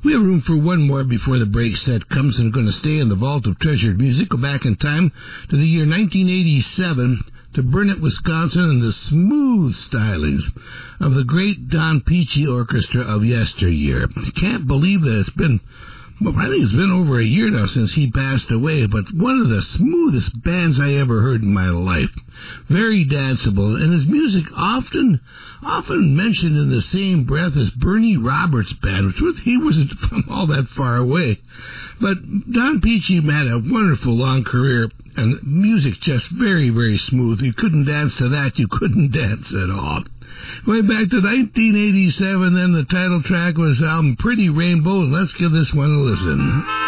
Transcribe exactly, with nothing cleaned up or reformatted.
We have room for one more before the break set comes, and going to stay in the vault of treasured music. Go back in time to the year nineteen eighty-seven to Burnett, Wisconsin, and the smooth stylings of the great Don Peachy Orchestra of yesteryear. Can't believe that it's been, well, I think it's been over a year now since he passed away, but one of the smoothest bands I ever heard in my life. Very danceable, and his music often often mentioned in the same breath as Bernie Roberts' band, which was, he wasn't from all that far away. But Don Peachy had a wonderful long career, and music just very, very smooth. You couldn't dance to that. You couldn't dance at all. Going back to nineteen eighty-seven, then the title track was um, Pretty Rainbow, and let's give this one a listen.